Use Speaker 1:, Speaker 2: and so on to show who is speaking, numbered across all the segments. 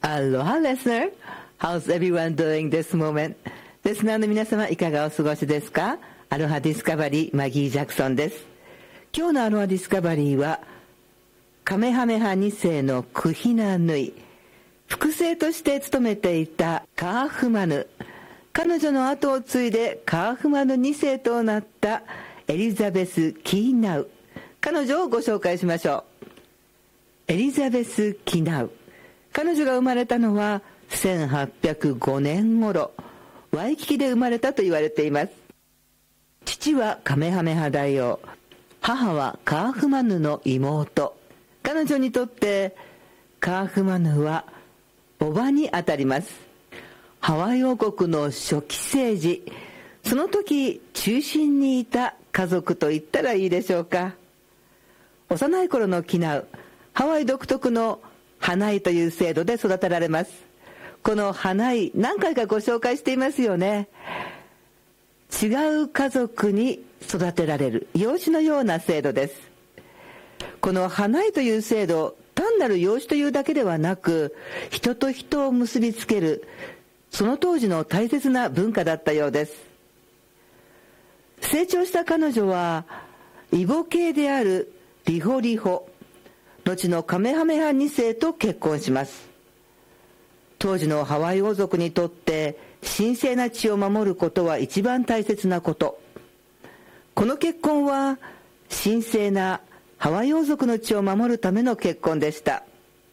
Speaker 1: Aloha, listener. How's everyone doing this moment? リスナーの皆様、いかがお過ごしですか？アロハディスカバリー、マギー・ジャクソンです。今日のアロハディスカバリーは、カメハメハ2世のクヒナヌイ、複製として務めていたカーフマヌ、彼女の後を継いでカーフマヌ2世となったエリザベス・キーナウ、彼女をご紹介しましょう。エリザベス・キナウ、彼女が生まれたのは1805年頃、ワイキキで生まれたと言われています。父はカメハメハ大王、母はカーフマヌの妹。彼女にとってカーフマヌは叔母にあたります。ハワイ王国の初期政治、その時中心にいた家族と言ったらいいでしょうか。幼い頃のキナウ、ハワイ独特のハナイという制度で育てられます。このハナイ、何回かご紹介していますよね。違う家族に育てられる養子のような制度です。このハナイという制度、単なる養子というだけではなく、人と人を結びつける、その当時の大切な文化だったようです。成長した彼女は異母系であるリホリホ、後のカメハメハ2世と結婚します。当時のハワイ王族にとって神聖な血を守ることは一番大切なこと。この結婚は神聖なハワイ王族の血を守るための結婚でした。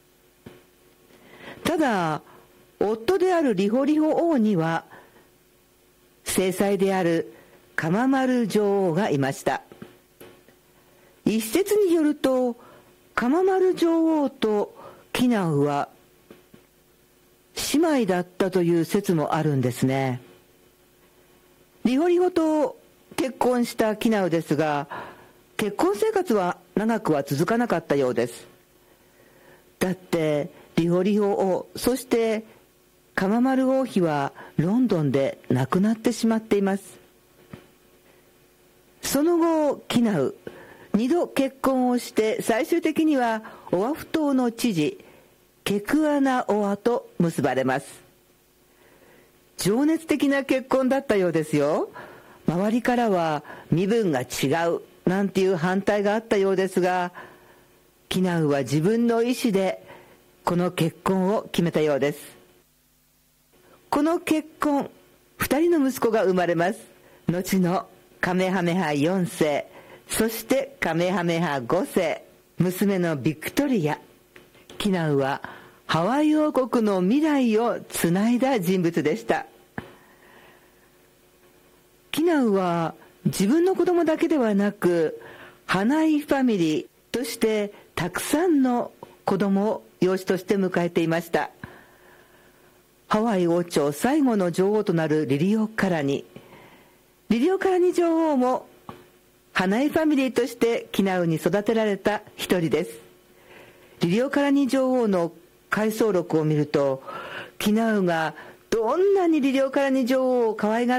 Speaker 1: ただ、夫であるリホリホ王には正妻であるカママル女王がいました。一説によると、カママル女王とキナウは姉妹だったという説もあるんですね。リホリホと結婚したキナウですが、結婚生活は長くは続かなかったようです。だってリホリホ王、そしてカママル王妃はロンドンで亡くなってしまっています。その後キナウ、2度結婚をして最終的にはオアフ島の知事ケクアナオアと結ばれます。情熱的な結婚だったようですよ。周りからは身分が違うなんていう反対があったようですが、キナウは自分の意思でこの結婚を決めたようです。この結婚、2人の息子が生まれます。後のカメハメハ4世、そしてカメハメハ5世、娘のビクトリア。キナウはハワイ王国の未来をつないだ人物でした。キナウは自分の子供だけではなく、ハナイファミリーとしてたくさんの子供を養子として迎えていました。ハワイ王朝最後の女王となるリリオカラニ女王もハナイファミリーとしてキナウに育てられた一人です。リリオカラニ女王の回想録を見ると、キナウがどんなにリリオカラニ女王を可愛がっ